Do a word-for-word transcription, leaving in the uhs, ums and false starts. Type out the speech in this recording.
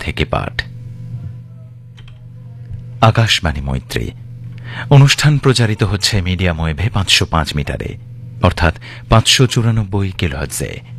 থেকে পাঠ। আকাশবাণী মৈত্রী অনুষ্ঠান প্রচারিত হচ্ছে মিডিয়াম ওয়েভে পাঁচশো পাঁচ মিটারে অর্থাৎ পাঁচশো চুরানব্বই কিলোহার্টজে।